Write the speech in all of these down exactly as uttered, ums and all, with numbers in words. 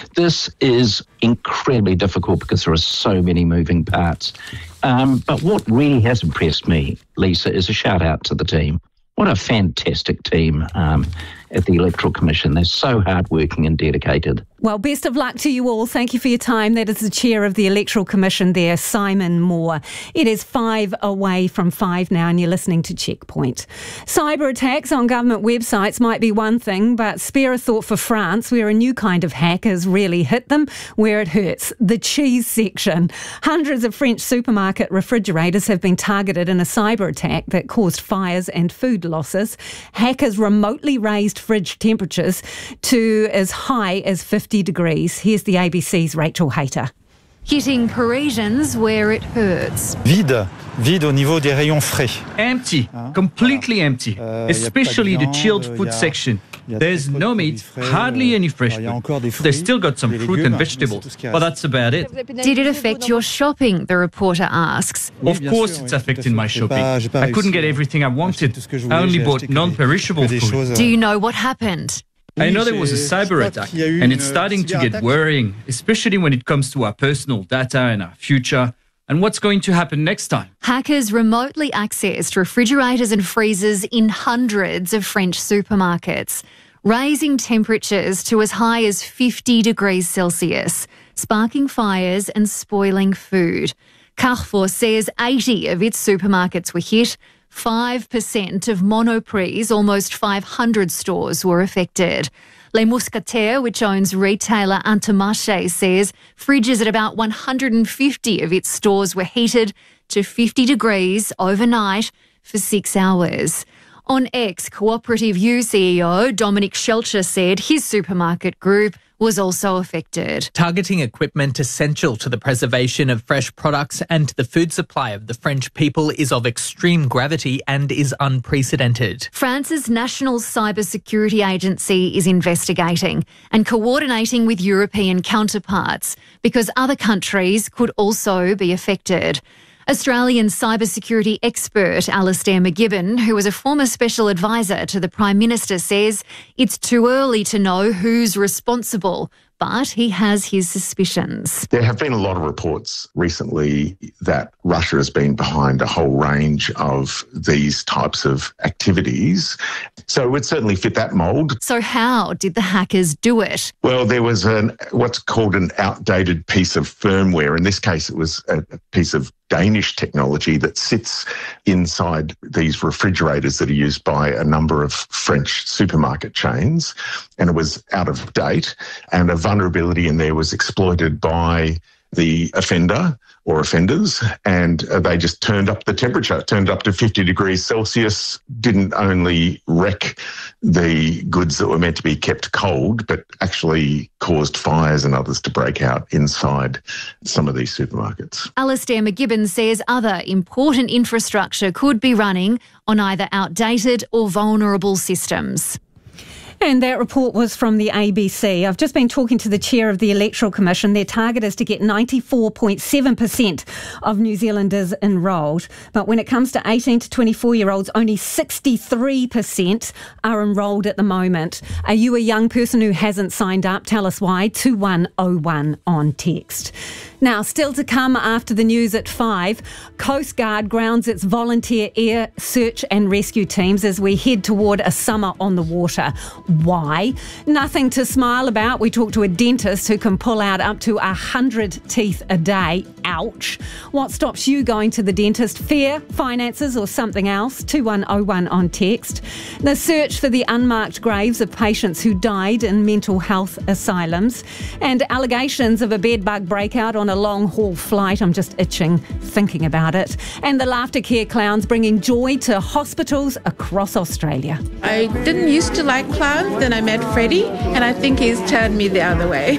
This is incredibly difficult because there are so many moving parts. Um, but what really has impressed me, Lisa, is a shout out to the team. What a fantastic team um, at the Electoral Commission. They're so hardworking and dedicated. Well, best of luck to you all. Thank you for your time. That is the chair of the Electoral Commission there, Simon Moore. It is five away from five now, and you're listening to Checkpoint. Cyber attacks on government websites might be one thing, but spare a thought for France, where a new kind of hack has really hit them where it hurts, the cheese section. Hundreds of French supermarket refrigerators have been targeted in a cyber attack that caused fires and food losses. Hackers remotely raised fridge temperatures to as high as fifty degrees. Here's the A B C's Rachel Hayter. Hitting Parisians where it hurts. Vide, vide au niveau des rayons frais. Empty, completely empty, especially the chilled food section. There's no meat, hardly any fresh food. They still got some fruit and vegetables, but that's about it. Did it affect your shopping, the reporter asks? Of course it's affecting my shopping. I couldn't get everything I wanted. I only bought non-perishable food. Do you know what happened? I know there was a cyber attack, and it's starting to get worrying, especially when it comes to our personal data and our future, and what's going to happen next time. Hackers remotely accessed refrigerators and freezers in hundreds of French supermarkets, raising temperatures to as high as fifty degrees Celsius, sparking fires and spoiling food. Carrefour says eighty of its supermarkets were hit. five percent of Monoprix's almost five hundred stores were affected. Les Mousquetaires, which owns retailer Intermarché, says fridges at about one hundred fifty of its stores were heated to fifty degrees overnight for six hours. On X, Cooperative U C E O Dominic Schelcher said his supermarket group was also affected. Targeting equipment essential to the preservation of fresh products and to the food supply of the French people is of extreme gravity and is unprecedented. France's National Cybersecurity Agency is investigating and coordinating with European counterparts because other countries could also be affected. Australian cybersecurity expert Alastair McGibbon, who was a former special advisor to the Prime Minister, says it's too early to know who's responsible, but he has his suspicions. There have been a lot of reports recently that Russia has been behind a whole range of these types of activities. So it would certainly fit that mould. So how did the hackers do it? Well, there was an what's called an outdated piece of firmware. In this case, it was a piece of Danish technology that sits inside these refrigerators that are used by a number of French supermarket chains, and it was out of date, and a vulnerability in there was exploited by the offender or offenders, and uh, they just turned up the temperature, turned up to fifty degrees Celsius, didn't only wreck the goods that were meant to be kept cold, but actually caused fires and others to break out inside some of these supermarkets. Alastair McGibbon says other important infrastructure could be running on either outdated or vulnerable systems. And that report was from the A B C. I've just been talking to the chair of the Electoral Commission. Their target is to get ninety-four point seven percent of New Zealanders enrolled. But when it comes to eighteen to twenty-four-year-olds, only sixty-three percent are enrolled at the moment. Are you a young person who hasn't signed up? Tell us why. two one oh one on text. Now, still to come after the news at five, Coast Guard grounds its volunteer air search and rescue teams as we head toward a summer on the water. Why? Nothing to smile about. We talked to a dentist who can pull out up to one hundred teeth a day. Ouch. What stops you going to the dentist? Fear, finances or something else? two one oh one on text. The search for the unmarked graves of patients who died in mental health asylums, and allegations of a bedbug breakout on a long-haul flight. I'm just itching thinking about it. And the Laughter Care clowns bringing joy to hospitals across Australia. I didn't used to like clowns, then I met Freddie, and I think he's turned me the other way.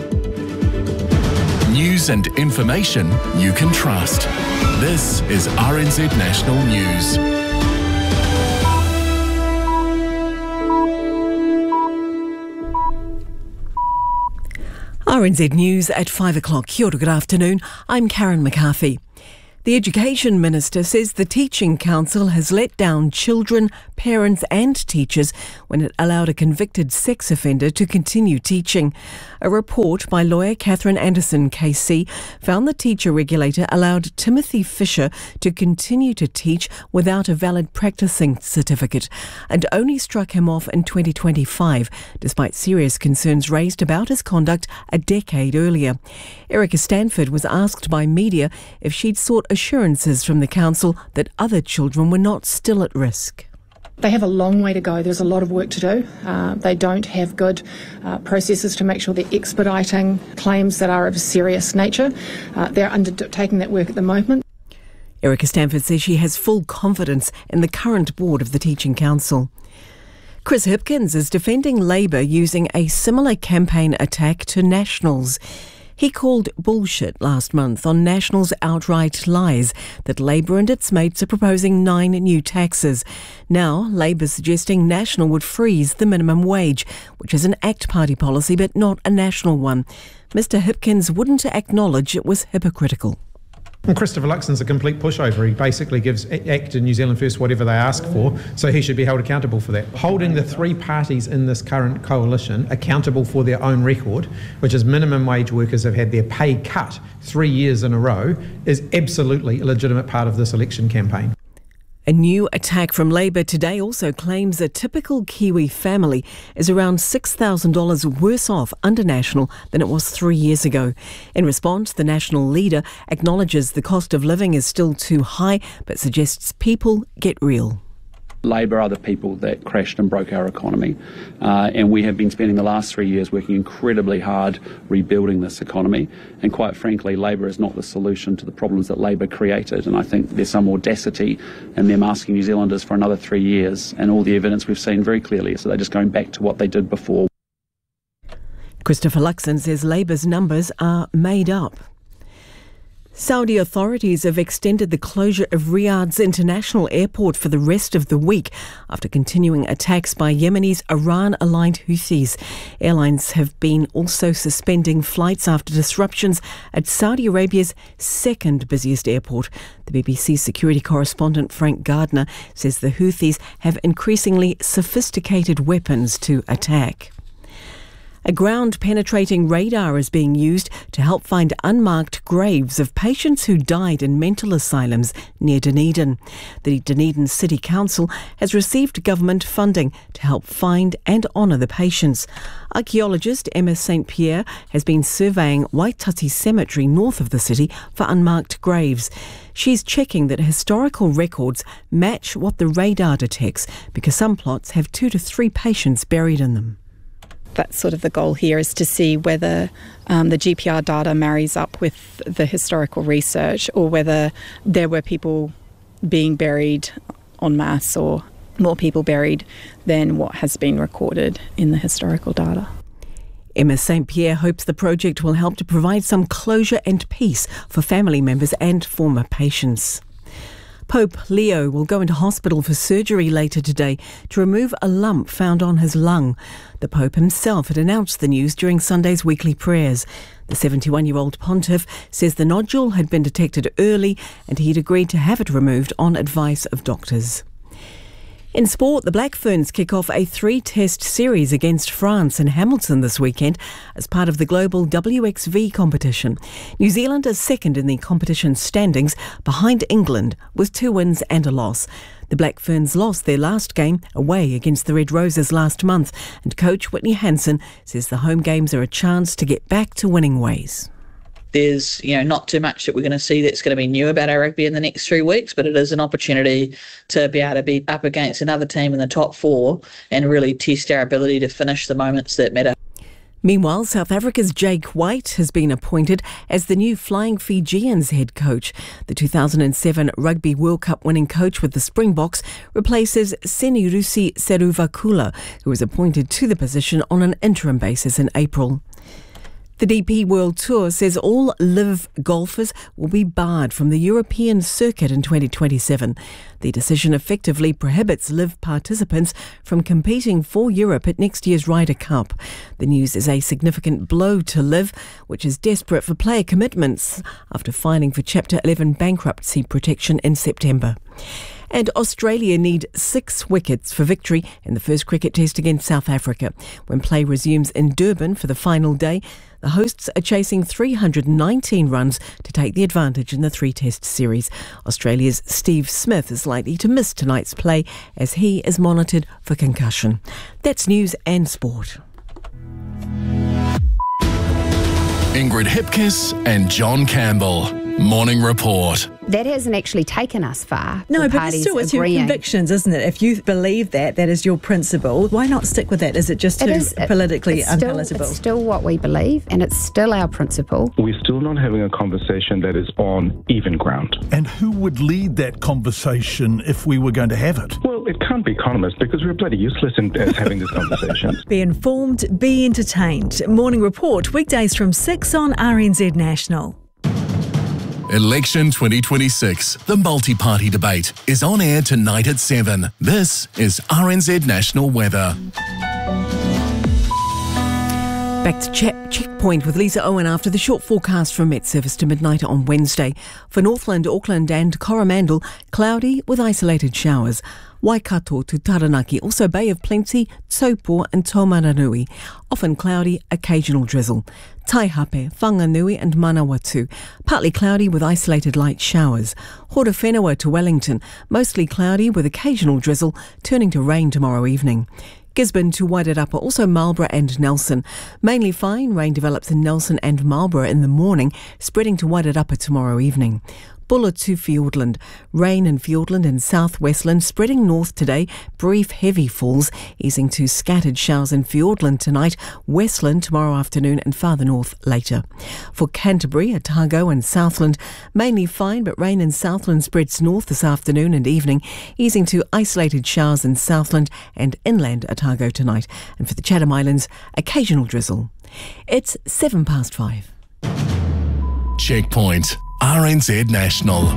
News and information you can trust. This is R N Z National News. R N Z News at five o'clock. Kia ora, good afternoon. I'm Karen McCarthy. The Education Minister says the Teaching Council has let down children, parents and teachers when it allowed a convicted sex offender to continue teaching. A report by lawyer Catherine Anderson K C found the teacher regulator allowed Timothy Fisher to continue to teach without a valid practicing certificate and only struck him off in twenty twenty-five, despite serious concerns raised about his conduct a decade earlier. Erica Stanford was asked by media if she'd sought assurances from the council that other children were not still at risk. They have a long way to go. There's a lot of work to do. Uh, they don't have good uh, processes to make sure they're expediting claims that are of a serious nature. Uh, they're undertaking that work at the moment. Erica Stanford says she has full confidence in the current board of the Teaching Council. Chris Hipkins is defending Labour using a similar campaign attack to Nationals. He called bullshit last month on National's outright lies that Labour and its mates are proposing nine new taxes. Now, Labour's suggesting National would freeze the minimum wage, which is an ACT Party policy but not a national one. Mister Hipkins wouldn't acknowledge it was hypocritical. Well, Christopher Luxon's a complete pushover. He basically gives ACT and New Zealand First whatever they ask for, so he should be held accountable for that. Holding the three parties in this current coalition accountable for their own record, which is minimum wage workers have had their pay cut three years in a row, is absolutely a legitimate part of this election campaign. A new attack from Labour today also claims a typical Kiwi family is around six thousand dollars worse off under National than it was three years ago. In response, the National leader acknowledges the cost of living is still too high, but suggests people get real. Labour are the people that crashed and broke our economy, uh, and we have been spending the last three years working incredibly hard rebuilding this economy, and quite frankly Labour is not the solution to the problems that Labour created, and I think there's some audacity in them asking New Zealanders for another three years, and all the evidence we've seen very clearly, so they're just going back to what they did before. Christopher Luxon says Labour's numbers are made up. Saudi authorities have extended the closure of Riyadh's international airport for the rest of the week after continuing attacks by Yemeni's Iran-aligned Houthis. Airlines have been also suspending flights after disruptions at Saudi Arabia's second busiest airport. The B B C security correspondent Frank Gardner says the Houthis have increasingly sophisticated weapons to attack. A ground-penetrating radar is being used to help find unmarked graves of patients who died in mental asylums near Dunedin. The Dunedin City Council has received government funding to help find and honour the patients. Archaeologist Emma Saint Pierre has been surveying Waitati Cemetery north of the city for unmarked graves. She's checking that historical records match what the radar detects because some plots have two to three patients buried in them. That's sort of the goal here, is to see whether um, the G P R data marries up with the historical research, or whether there were people being buried en masse or more people buried than what has been recorded in the historical data. Emma Saint Pierre hopes the project will help to provide some closure and peace for family members and former patients. Pope Leo will go into hospital for surgery later today to remove a lump found on his lung. The Pope himself had announced the news during Sunday's weekly prayers. The seventy-one-year-old pontiff says the nodule had been detected early and he'd agreed to have it removed on advice of doctors. In sport, the Black Ferns kick off a three-test series against France in Hamilton this weekend as part of the global W X V competition. New Zealand is second in the competition standings, behind England, with two wins and a loss. The Black Ferns lost their last game away against the Red Roses last month, and coach Whitney Hansen says the home games are a chance to get back to winning ways. There's, you know, not too much that we're going to see that's going to be new about our rugby in the next three weeks, but it is an opportunity to be able to be up against another team in the top four and really test our ability to finish the moments that matter. Meanwhile, South Africa's Jake White has been appointed as the new Flying Fijians head coach. The two thousand seven Rugby World Cup winning coach with the Springboks replaces Senirusi Seruvakula, who was appointed to the position on an interim basis in April. The D P World Tour says all LIV golfers will be barred from the European circuit in twenty twenty-seven. The decision effectively prohibits LIV participants from competing for Europe at next year's Ryder Cup. The news is a significant blow to LIV, which is desperate for player commitments after filing for Chapter eleven bankruptcy protection in September. And Australia need six wickets for victory in the first cricket test against South Africa. When play resumes in Durban for the final day, the hosts are chasing three hundred nineteen runs to take the advantage in the three-test series. Australia's Steve Smith is likely to miss tonight's play as he is monitored for concussion. That's news and sport. Ingrid Hipkiss and John Campbell. Morning Report. That hasn't actually taken us far. No, but it's still, it's your convictions, isn't it? If you believe that, that is your principle, why not stick with that? Is it just too it is, politically it's still, unpalatable? It's still what we believe, and it's still our principle. We're still not having a conversation that is on even ground. And who would lead that conversation if we were going to have it? Well, it can't be economists because we're bloody useless in uh, having this conversation. Be informed, be entertained. Morning Report, weekdays from six on R N Z National. Election twenty twenty-six, the multi-party debate, is on air tonight at seven. This is R N Z National Weather. Back to check, Checkpoint with Lisa Owen after the short forecast from Met Service to midnight on Wednesday. For Northland, Auckland and Coromandel, cloudy with isolated showers. Waikato to Taranaki, also Bay of Plenty, Taupo and Taumaranui. Often cloudy, occasional drizzle. Taihape, Whanganui and Manawatu. Partly cloudy with isolated light showers. Horowhenua to Wellington, mostly cloudy with occasional drizzle, turning to rain tomorrow evening. Gisborne to Wairarapa, also Marlborough and Nelson. Mainly fine, rain develops in Nelson and Marlborough in the morning, spreading to Wairarapa tomorrow evening. Buller to Fiordland. Rain in Fiordland and South Westland, spreading north today. Brief heavy falls, easing to scattered showers in Fiordland tonight, Westland tomorrow afternoon and farther north later. For Canterbury, Otago and Southland, mainly fine, but rain in Southland spreads north this afternoon and evening, easing to isolated showers in Southland and inland Otago tonight. And for the Chatham Islands, occasional drizzle. It's seven past five. Checkpoint. R N Z National.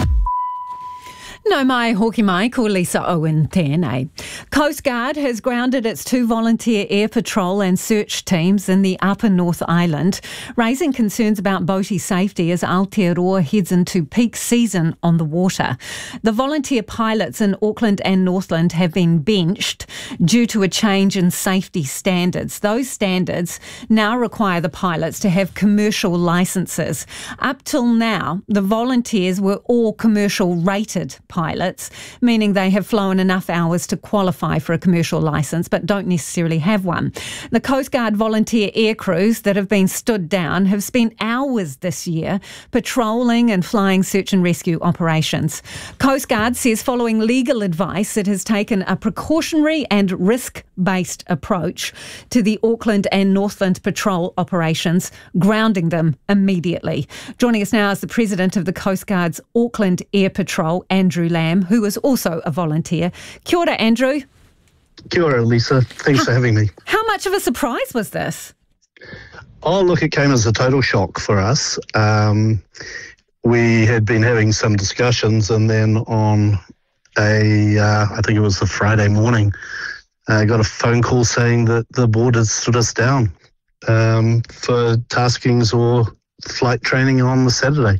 No mai hoki mai ko Lisa Owen tēnei. Coast Guard has grounded its two volunteer air patrol and search teams in the Upper North Island, raising concerns about boatie safety as Aotearoa heads into peak season on the water. The volunteer pilots in Auckland and Northland have been benched due to a change in safety standards. Those standards now require the pilots to have commercial licences. Up till now, the volunteers were all commercial rated pilots, meaning they have flown enough hours to qualify for a commercial licence but don't necessarily have one. The Coast Guard volunteer air crews that have been stood down have spent hours this year patrolling and flying search and rescue operations. Coast Guard says following legal advice it has taken a precautionary and risk-based approach to the Auckland and Northland patrol operations, grounding them immediately. Joining us now is the President of the Coast Guard's Auckland Air Patrol, Andrew Lamb, who is also a volunteer. Kia ora, Andrew. Kia ora, Lisa. Thanks how, for having me. How much of a surprise was this? Oh, look, it came as a total shock for us. Um, we had been having some discussions, and then on a, uh, I think it was the Friday morning, I uh, got a phone call saying that the board had stood us down um, for taskings or flight training on the Saturday.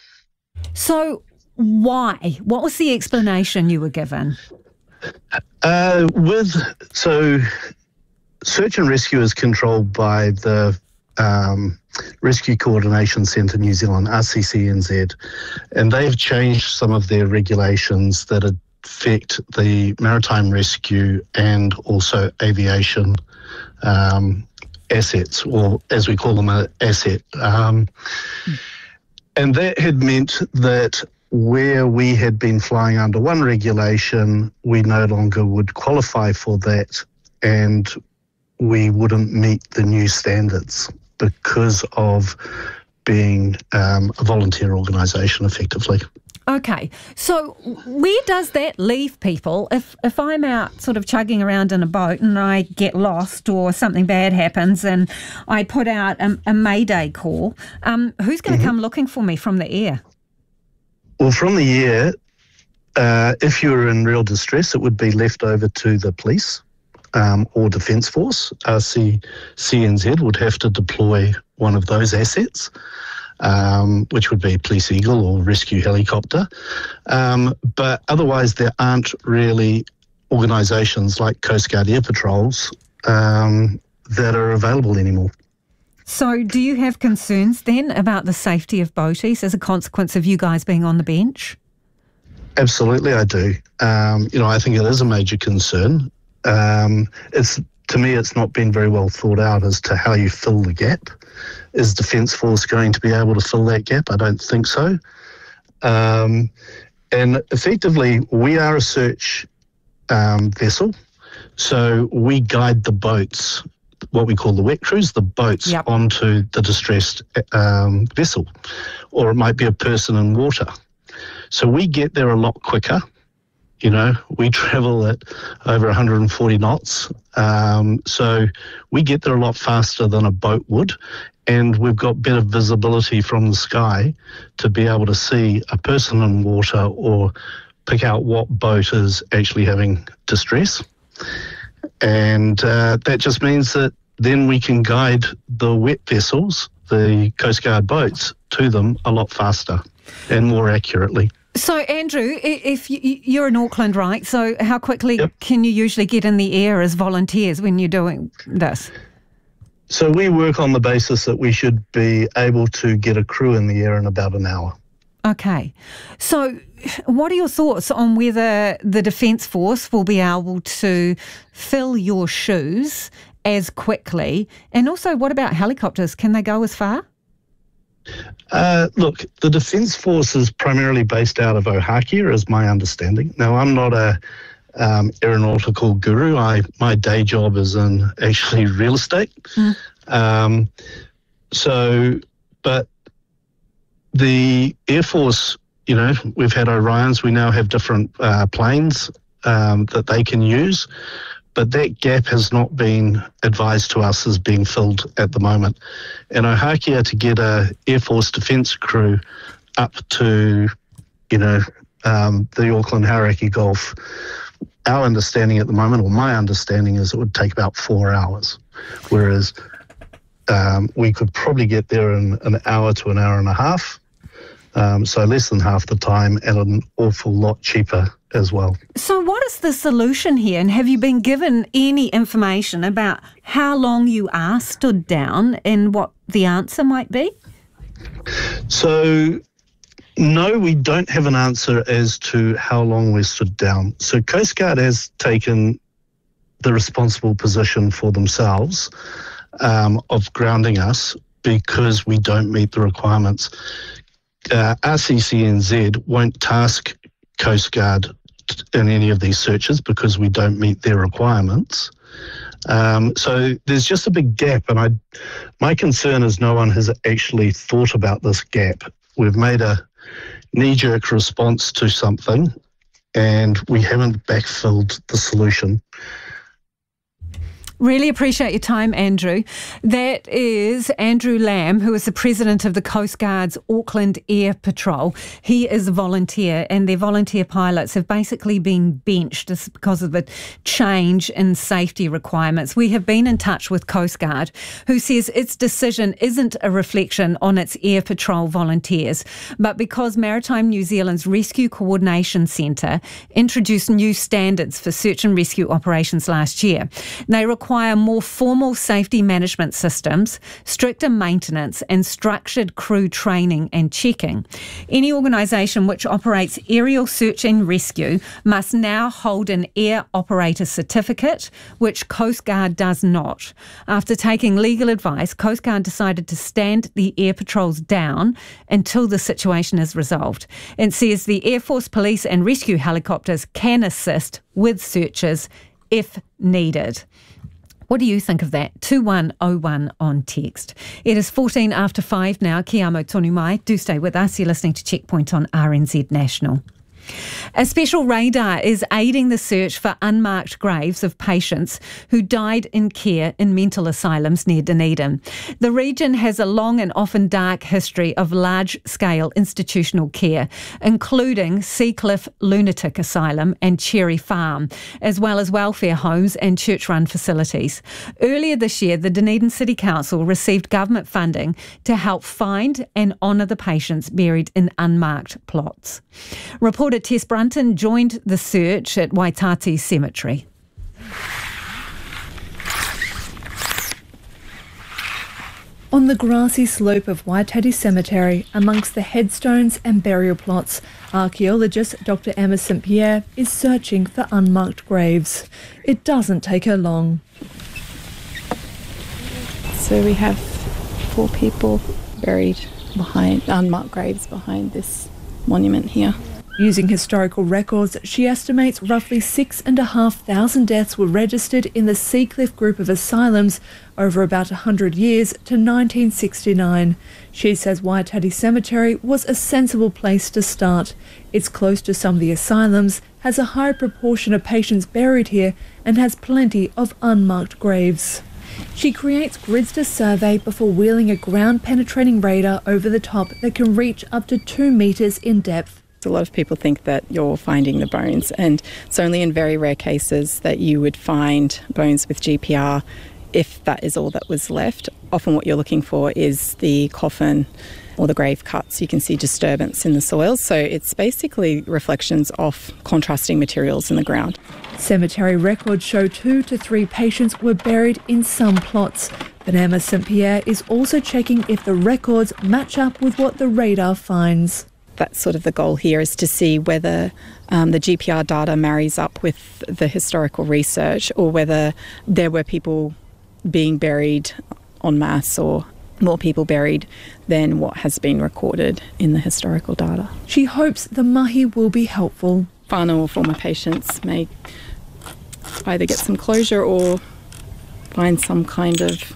So why? What was the explanation you were given? Uh, with so search and rescue is controlled by the um, Rescue Coordination Centre New Zealand, R C C N Z, and they've changed some of their regulations that affect the maritime rescue and also aviation um, assets, or as we call them, an asset. Um, and that had meant that where we had been flying under one regulation, we no longer would qualify for that, and we wouldn't meet the new standards because of being um, a volunteer organisation, effectively. Okay, so where does that leave people? If if I'm out sort of chugging around in a boat and I get lost or something bad happens and I put out a, a mayday call, um, who's going to mm-hmm. come looking for me from the air? Well, from the air, uh, if you were in real distress, it would be left over to the police um, or Defence Force. R C C N Z would have to deploy one of those assets. Um, which would be Police Eagle or Rescue Helicopter. Um, but otherwise, there aren't really organisations like Coast Guard Air Patrols um, that are available anymore. So do you have concerns then about the safety of boaties as a consequence of you guys being on the bench? Absolutely, I do. Um, you know, I think it is a major concern. Um, it's to me, it's not been very well thought out as to how you fill the gap. Is Defence Force going to be able to fill that gap? I don't think so. Um, and effectively, we are a search um, vessel, so we guide the boats, what we call the wet crews, the boats yep. onto the distressed um, vessel, or it might be a person in water. So we get there a lot quicker. You know, we travel at over one hundred forty knots, um, so we get there a lot faster than a boat would, and we've got better visibility from the sky to be able to see a person in water or pick out what boat is actually having distress. And uh, that just means that then we can guide the wet vessels, the Coast Guard boats, to them a lot faster and more accurately. So, Andrew, if you're in Auckland, right, so how quickly yep. can you usually get in the air as volunteers when you're doing this? So we work on the basis that we should be able to get a crew in the air in about an hour. Okay. So what are your thoughts on whether the Defence Force will be able to fill your shoes as quickly? And also, what about helicopters? Can they go as far? Uh, look, the Defence Force is primarily based out of Ohakea, is my understanding. Now, I'm not a um, aeronautical guru. I my day job is in actually real estate. Mm. Um, so, but the Air Force, you know, we've had Orions. We now have different uh, planes um, that they can use. But that gap has not been advised to us as being filled at the moment. And Ohakea, to get a Air Force Defence crew up to, you know, um, the Auckland Hauraki Gulf, our understanding at the moment, or my understanding, is it would take about four hours, whereas um, we could probably get there in an hour to an hour and a half, um, so less than half the time and an awful lot cheaper as well. So what is the solution here, and have you been given any information about how long you are stood down and what the answer might be? So no, we don't have an answer as to how long we're stood down. So Coast Guard has taken the responsible position for themselves um, of grounding us because we don't meet the requirements. Uh, R C C N Z won't task Coast Guard in any of these searches because we don't meet their requirements. Um, so there's just a big gap, and I, my concern is no one has actually thought about this gap. We've made a knee-jerk response to something, and we haven't backfilled the solution. Really appreciate your time, Andrew. That is Andrew Lamb, who is the president of the Coast Guard's Auckland Air Patrol. He is a volunteer, and their volunteer pilots have basically been benched just because of the change in safety requirements. We have been in touch with Coast Guard, who says its decision isn't a reflection on its Air Patrol volunteers, but because Maritime New Zealand's Rescue Coordination Centre introduced new standards for search and rescue operations last year. They require require more formal safety management systems, stricter maintenance and structured crew training and checking. Any organisation which operates aerial search and rescue must now hold an air operator certificate, which Coast Guard does not. After taking legal advice, Coast Guard decided to stand the air patrols down until the situation is resolved. It says the Air Force police and rescue helicopters can assist with searches if needed. What do you think of that? two one oh one on text. It is fourteen after five now. Ki amo tonu mai. Do stay with us. You're listening to Checkpoint on R N Z National. A special radar is aiding the search for unmarked graves of patients who died in care in mental asylums near Dunedin. The region has a long and often dark history of large-scale institutional care, including Seacliff Lunatic Asylum and Cherry Farm, as well as welfare homes and church-run facilities. Earlier this year, the Dunedin City Council received government funding to help find and honour the patients buried in unmarked plots. Reporter Tess Brunton joined the search at Waitati Cemetery. On the grassy slope of Waitati Cemetery, amongst the headstones and burial plots, archaeologist Doctor Emma Saint Pierre is searching for unmarked graves. It doesn't take her long. So we have four people buried behind unmarked graves behind this monument here. Using historical records, she estimates roughly six and a half thousand deaths were registered in the Seacliff group of asylums over about a hundred years to nineteen sixty-nine. She says Waitati Cemetery was a sensible place to start. It's close to some of the asylums, has a high proportion of patients buried here, and has plenty of unmarked graves. She creates grids to survey before wheeling a ground-penetrating radar over the top that can reach up to two metres in depth. A lot of people think that you're finding the bones, and it's only in very rare cases that you would find bones with G P R if that is all that was left. Often what you're looking for is the coffin or the grave cuts. You can see disturbance in the soils, so it's basically reflections of contrasting materials in the ground. Cemetery records show two to three patients were buried in some plots, but Emma Saint Pierre is also checking if the records match up with what the radar finds. That's sort of the goal here, is to see whether um, the G P R data marries up with the historical research, or whether there were people being buried en masse or more people buried than what has been recorded in the historical data. She hopes the mahi will be helpful. Whānau or former patients may either get some closure or find some kind of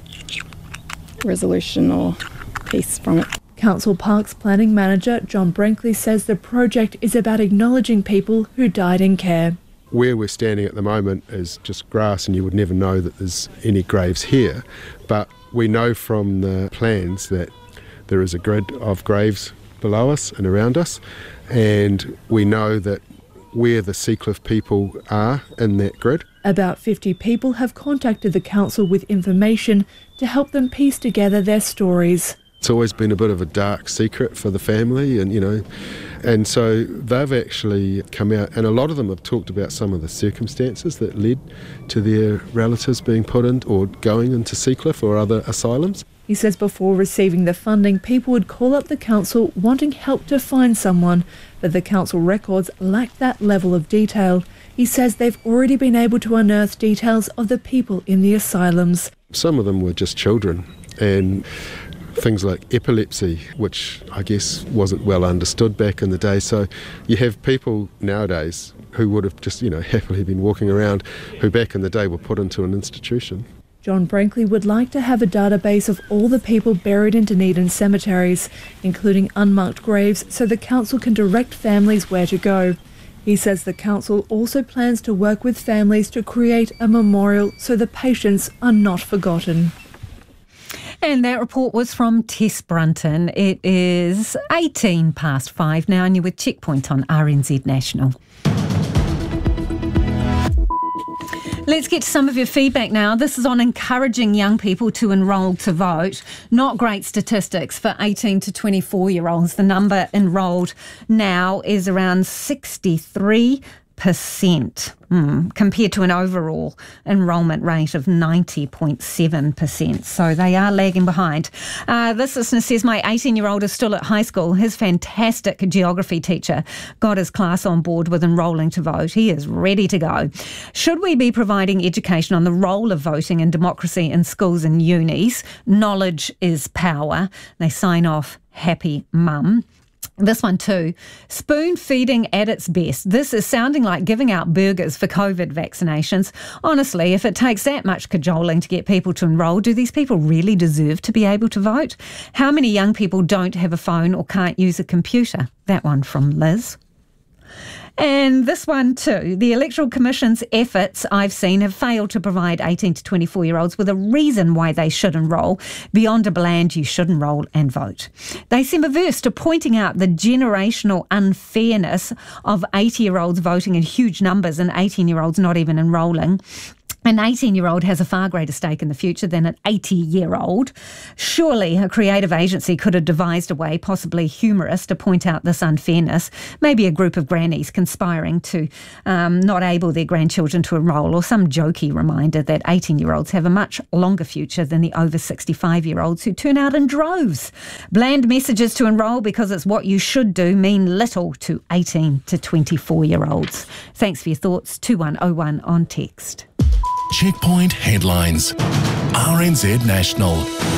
resolution or peace from it. Council Parks Planning Manager John Brinkley says the project is about acknowledging people who died in care. Where we're standing at the moment is just grass, and you would never know that there's any graves here, but we know from the plans that there is a grid of graves below us and around us, and we know that where the Seacliff people are in that grid. About fifty people have contacted the council with information to help them piece together their stories. It's always been a bit of a dark secret for the family, and you know, and so they've actually come out, and a lot of them have talked about some of the circumstances that led to their relatives being put in or going into Seacliff or other asylums. He says before receiving the funding, people would call up the council wanting help to find someone, but the council records lack that level of detail. He says they've already been able to unearth details of the people in the asylums. Some of them were just children, and things like epilepsy, which I guess wasn't well understood back in the day. So you have people nowadays who would have just, you know, happily been walking around, who back in the day were put into an institution. John Brinkley would like to have a database of all the people buried in Dunedin cemeteries, including unmarked graves, so the council can direct families where to go. He says the council also plans to work with families to create a memorial so the patients are not forgotten. And that report was from Tess Brunton. It is eighteen past five now, and you're with Checkpoint on R N Z National. Let's get to some of your feedback now. This is on encouraging young people to enrol to vote. Not great statistics for eighteen to twenty-four-year-olds. The number enrolled now is around sixty-three percent, mm, compared to an overall enrolment rate of ninety point seven percent. So they are lagging behind. Uh, this listener says, my eighteen-year-old is still at high school. His fantastic geography teacher got his class on board with enrolling to vote. He is ready to go. Should we be providing education on the role of voting and democracy in schools and unis? Knowledge is power. They sign off, Happy Mum. This one too, spoon feeding at its best. This is sounding like giving out burgers for COVID vaccinations. Honestly, if it takes that much cajoling to get people to enrol, do these people really deserve to be able to vote? How many young people don't have a phone or can't use a computer? That one from Liz. And this one too, the Electoral Commission's efforts I've seen have failed to provide eighteen to twenty-four year olds with a reason why they should enrol beyond a bland you should enrol and vote. They seem averse to pointing out the generational unfairness of eighty year olds voting in huge numbers and eighteen year olds not even enrolling. An eighteen year old has a far greater stake in the future than an eighty year old. Surely a creative agency could have devised a way, possibly humorous, to point out this unfairness. Maybe a group of grannies conspiring to um, not able their grandchildren to enrol, or some jokey reminder that eighteen year olds have a much longer future than the over sixty-five year olds who turn out in droves. Bland messages to enrol because it's what you should do mean little to eighteen to twenty-four year olds. Thanks for your thoughts. two one oh one on text. Checkpoint headlines. R N Z National.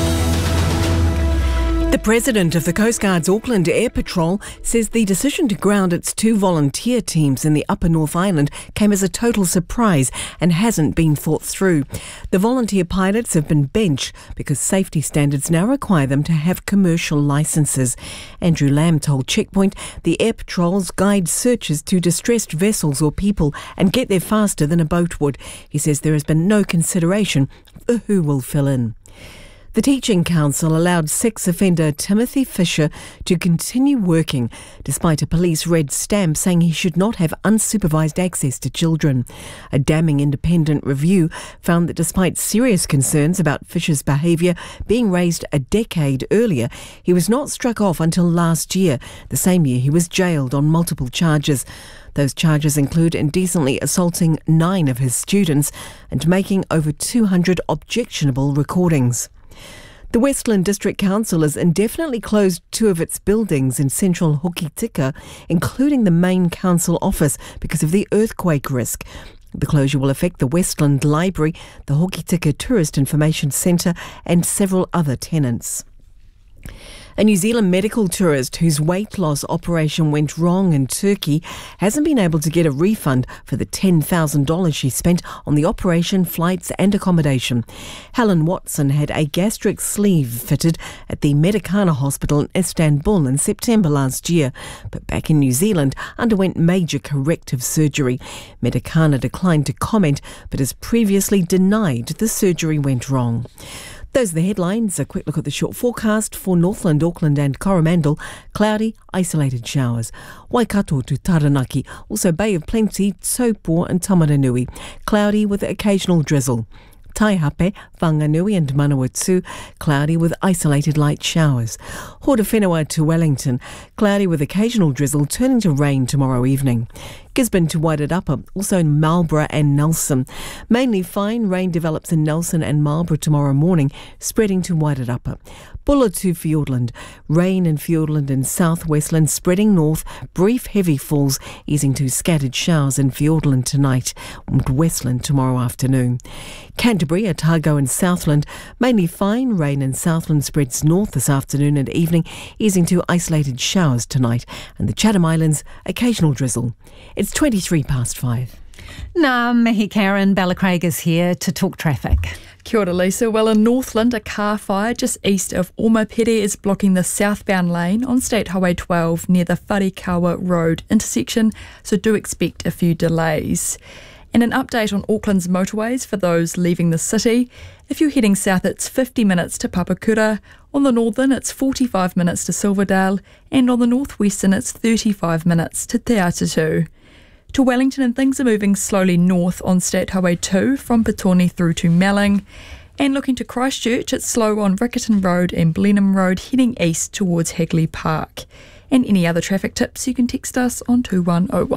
The President of the Coast Guard's Auckland Air Patrol says the decision to ground its two volunteer teams in the Upper North Island came as a total surprise and hasn't been thought through. The volunteer pilots have been benched because safety standards now require them to have commercial licences. Andrew Lamb told Checkpoint the Air Patrols guide searches to distressed vessels or people and get there faster than a boat would. He says there has been no consideration for who will fill in. The Teaching Council allowed sex offender Timothy Fisher to continue working despite a police red stamp saying he should not have unsupervised access to children. A damning independent review found that despite serious concerns about Fisher's behaviour being raised a decade earlier, he was not struck off until last year, the same year he was jailed on multiple charges. Those charges include indecently assaulting nine of his students and making over two hundred objectionable recordings. The Westland District Council has indefinitely closed two of its buildings in central Hokitika, including the main council office, because of the earthquake risk. The closure will affect the Westland Library, the Hokitika Tourist Information Centre and several other tenants. A New Zealand medical tourist whose weight loss operation went wrong in Turkey hasn't been able to get a refund for the ten thousand dollars she spent on the operation, flights and accommodation. Helen Watson had a gastric sleeve fitted at the Medicana Hospital in Istanbul in September last year, but back in New Zealand underwent major corrective surgery. Medicana declined to comment, but has previously denied the surgery went wrong. Those are the headlines. A quick look at the short forecast for Northland, Auckland and Coromandel. Cloudy, isolated showers. Waikato to Taranaki. Also Bay of Plenty, Taupo and Tamaranui. Cloudy with occasional drizzle. Taihape, Whanganui and Manawatu, cloudy with isolated light showers. Horowhenua to Wellington, cloudy with occasional drizzle turning to rain tomorrow evening. Gisborne to Wairarapa, also in Marlborough and Nelson. Mainly fine, rain develops in Nelson and Marlborough tomorrow morning, spreading to Wairarapa. Bulla to Fiordland, rain in Fiordland and South Westland, spreading north, brief heavy falls, easing to scattered showers in Fiordland tonight and Westland tomorrow afternoon. Canterbury, Otago and Southland, mainly fine, rain in Southland spreads north this afternoon and evening, easing to isolated showers tonight, and the Chatham Islands, occasional drizzle. It's twenty-three past five. Ngā mihi Karen, Ballacraig is here to talk traffic. Kia ora, Lisa. Well, in Northland, a car fire just east of Omapere is blocking the southbound lane on State Highway twelve near the Wharekawa Road intersection, so do expect a few delays. And an update on Auckland's motorways for those leaving the city. If you're heading south, it's fifty minutes to Papakura. On the northern, it's forty-five minutes to Silverdale. And on the northwestern, it's thirty-five minutes to Te Atatu. To Wellington, and things are moving slowly north on State Highway two from Petone through to Melling. And looking to Christchurch, it's slow on Riccarton Road and Blenheim Road heading east towards Hagley Park. And any other traffic tips, you can text us on two one oh one.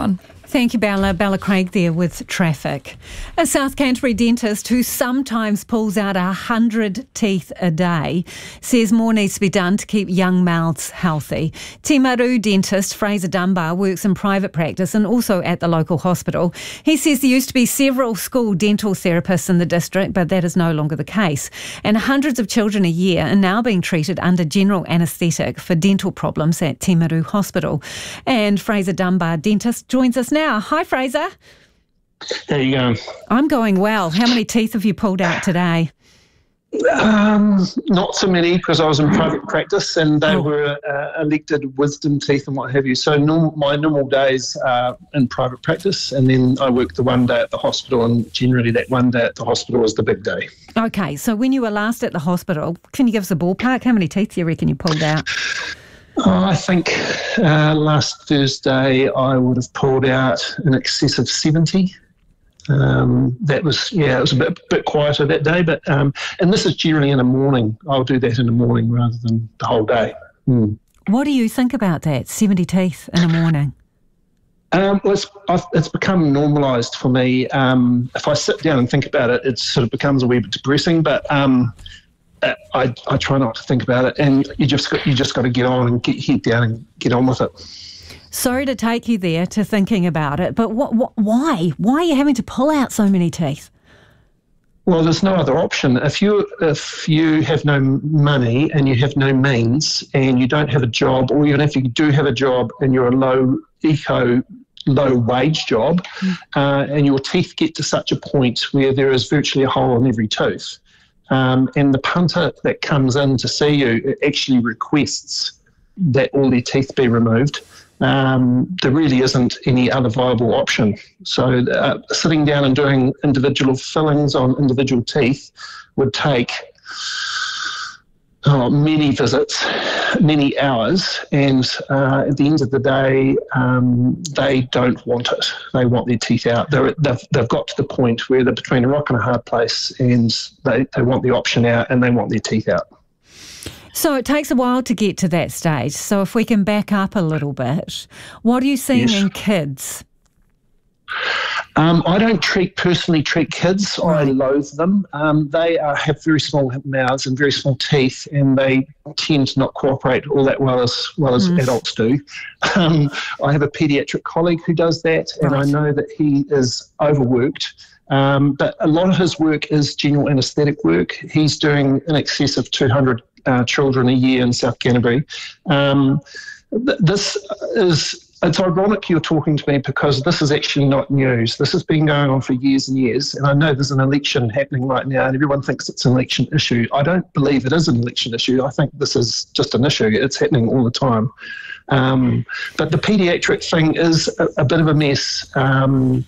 Thank you, Bella. Bella Craig there with traffic. A South Canterbury dentist who sometimes pulls out a hundred teeth a day says more needs to be done to keep young mouths healthy. Timaru dentist Fraser Dunbar works in private practice and also at the local hospital. He says there used to be several school dental therapists in the district, but that is no longer the case. And hundreds of children a year are now being treated under general anaesthetic for dental problems at Timaru Hospital. And Fraser Dunbar dentist joins us now. Hi, Fraser. How are you going? I'm going well. How many teeth have you pulled out today? Um, not so many, because I was in private practice and they oh. were uh, elected wisdom teeth and what have you. So norm- my normal days are in private practice, and then I work the one day at the hospital, and generally that one day at the hospital is the big day. Okay, so when you were last at the hospital, can you give us a ballpark? How many teeth do you reckon you pulled out? Oh, I think uh, last Thursday I would have pulled out in excess of seventy. Um, that was, yeah, it was a bit bit quieter that day, but um, and this is generally in the morning. I'll do that in the morning rather than the whole day. Mm. What do you think about that, seventy teeth in the morning? Um, well, it's, I've, it's become normalised for me. Um, if I sit down and think about it, it sort of becomes a wee bit depressing, but... Um, I, I try not to think about it, and you just got, you just got to get on and get head down and get on with it. Sorry to take you there to thinking about it, but what, what, why? Why are you having to pull out so many teeth? Well, there's no other option. If you if you have no money and you have no means and you don't have a job, or even if you do have a job and you're a low eco, low wage job, mm. uh, and your teeth get to such a point where there is virtually a hole in every tooth. Um, and the punter that comes in to see you actually requests that all their teeth be removed. Um, there really isn't any other viable option. So uh, sitting down and doing individual fillings on individual teeth would take oh, many visits, many hours, and uh, at the end of the day, um, they don't want it. They want their teeth out. They're, they've, they've got to the point where they're between a rock and a hard place, and they, they want the option out and they want their teeth out. So it takes a while to get to that stage. So if we can back up a little bit, what are you seeing yes. in kids? Um, I don't treat personally treat kids. Right. I loathe them. Um, they are, have very small mouths and very small teeth, and they tend to not cooperate all that well as well as mm. adults do. Um, I have a paediatric colleague who does that, and right. I know that he is overworked. Um, but a lot of his work is general anaesthetic work. He's doing in excess of two hundred uh, children a year in South Canterbury. Um, th- this is. It's ironic you're talking to me, because this is actually not news. This has been going on for years and years, and I know there's an election happening right now and everyone thinks it's an election issue. I don't believe it is an election issue. I think this is just an issue. It's happening all the time. Um, but the paediatric thing is a, a bit of a mess. Um,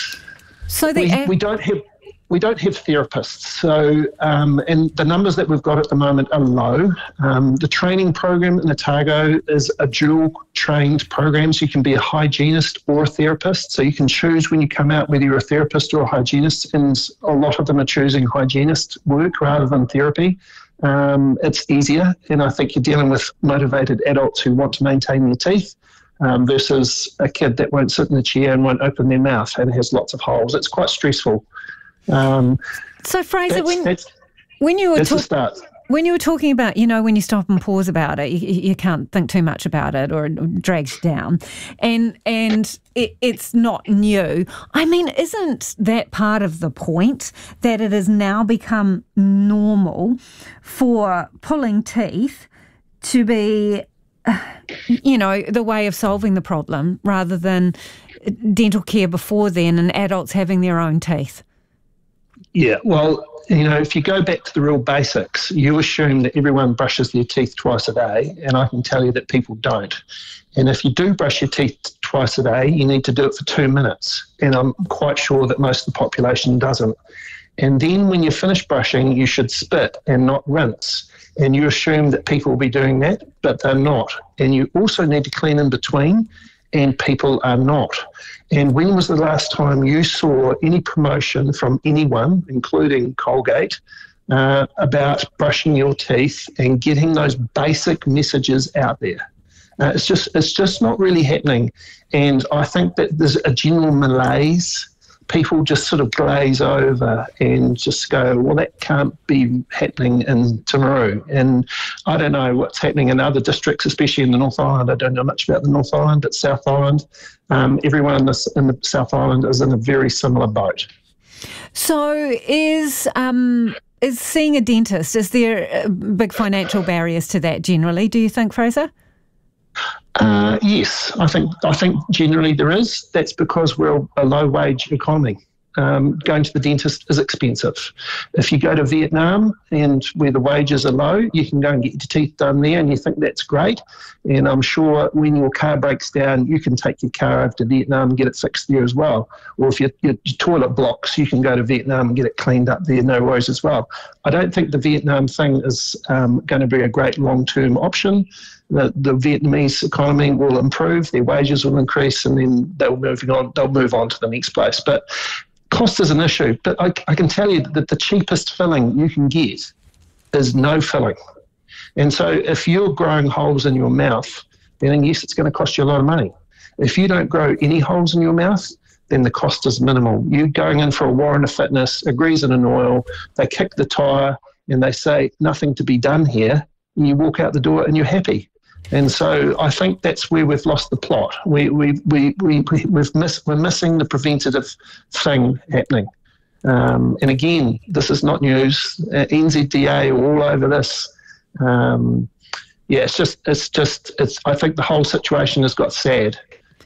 so the we, a- we don't have... We don't have therapists, so um, and the numbers that we've got at the moment are low. Um, the training program in Otago is a dual trained program, so you can be a hygienist or a therapist. So you can choose when you come out whether you're a therapist or a hygienist, and a lot of them are choosing hygienist work rather than therapy. Um, it's easier, and I think you're dealing with motivated adults who want to maintain their teeth. Um, versus a kid that won't sit in a chair and won't open their mouth and has lots of holes. It's quite stressful. Um, so Fraser, that's, when that's, when you were talking, when you were talking about, you know, when you stop and pause about it, you, you can't think too much about it, or it drags you down, and and it, it's not new. I mean, isn't that part of the point, that it has now become normal for pulling teeth to be, you know, the way of solving the problem, rather than dental care before then and adults having their own teeth? Yeah, well, you know, if you go back to the real basics, you assume that everyone brushes their teeth twice a day, and I can tell you that people don't. And if you do brush your teeth twice a day, you need to do it for two minutes, and I'm quite sure that most of the population doesn't. And then when you finish brushing, you should spit and not rinse. And you assume that people will be doing that, but they're not. And you also need to clean in between, and people are not. And when was the last time you saw any promotion from anyone, including Colgate, uh, about brushing your teeth and getting those basic messages out there? Uh, it's just it's just not really happening. And I think that there's a general malaise. People just sort of glaze over and just go, well, that can't be happening in Timaru. And I don't know what's happening in other districts, especially in the North Island. I don't know much about the North Island, but South Island, um, everyone in, this, in the South Island is in a very similar boat. So is um, is seeing a dentist, is there big financial barriers to that generally, do you think, Fraser? Uh, yes, I think I think generally there is. That's because we're a low-wage economy. Um, going to the dentist is expensive. If you go to Vietnam and where the wages are low, you can go and get your teeth done there and you think that's great. And I'm sure when your car breaks down, you can take your car over to Vietnam and get it fixed there as well. Or if your, your, your toilet blocks, you can go to Vietnam and get it cleaned up there, no worries as well. I don't think the Vietnam thing is um, going to be a great long-term option. The, the Vietnamese economy will improve, their wages will increase, and then they'll move on. They'll move on to the next place. But cost is an issue. But I, I can tell you that the cheapest filling you can get is no filling. And so if you're growing holes in your mouth, then yes, it's going to cost you a lot of money. If you don't grow any holes in your mouth, then the cost is minimal. You're going in for a warrant of fitness, agrees in an oil, they kick the tyre, and they say nothing to be done here, and you walk out the door and you're happy. And so I think that's where we've lost the plot. We, we, we, we, we've miss, we're missing the preventative thing happening. Um, and again, this is not news. Uh, N Z D A are all over this. Um, yeah, it's just, it's just, it's. I think the whole situation has got sad.